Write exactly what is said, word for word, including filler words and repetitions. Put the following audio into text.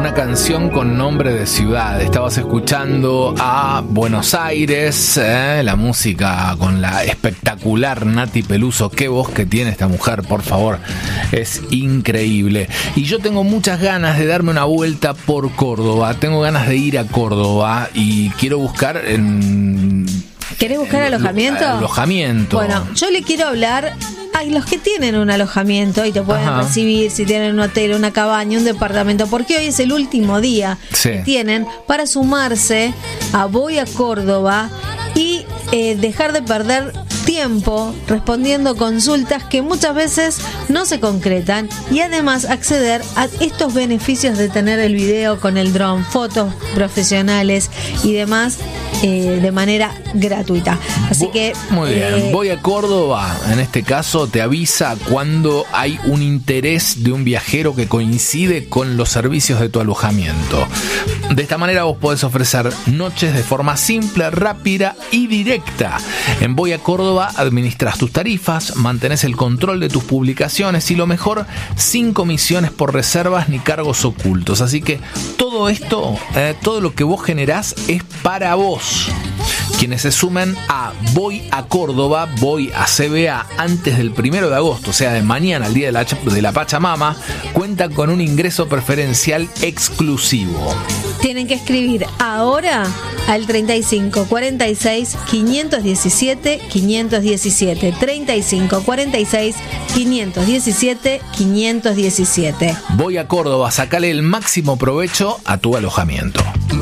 una canción con nombre de ciudad. Estabas escuchando a Buenos Aires, eh, la música con la espectacular Nati Peluso. Qué voz que tiene esta mujer, por favor, es increíble. Y yo tengo muchas ganas de darme una vuelta por Córdoba. Tengo ganas de ir a Córdoba y quiero buscar en... ¿Querés buscar en, alojamiento? Alojamiento. Bueno, yo le quiero hablar a los que tienen un alojamiento y te pueden Ajá. recibir, si tienen un hotel, una cabaña, un departamento, porque hoy es el último día Sí. que tienen para sumarse a Voy a Córdoba y eh, dejar de perder tiempo respondiendo consultas que muchas veces no se concretan, y además acceder a estos beneficios de tener el video con el dron, fotos profesionales y demás eh, de manera gratuita. Así Vo- que muy bien, eh, Voy a Córdoba, en este caso te avisa cuando hay un interés de un viajero que coincide con los servicios de tu alojamiento. De esta manera vos podés ofrecer noches de forma simple, rápida y directa. En Voy a Córdoba administras tus tarifas, mantenés el control de tus publicaciones y lo mejor, sin comisiones por reservas ni cargos ocultos. Así que todo esto, eh, todo lo que vos generás es para vos. Quienes se sumen a Voy a Córdoba, Voy a C B A antes del primero de agosto, o sea, de mañana, el día de la, de la Pachamama, cuentan con un ingreso preferencial exclusivo. tienen que escribir ahora al treinta y cinco cuarenta y seis quinientos diecisiete quinientos diecisiete, treinta y cinco cuarenta y seis quinientos diecisiete quinientos diecisiete. Voy a Córdoba, sacale el máximo provecho a tu alojamiento.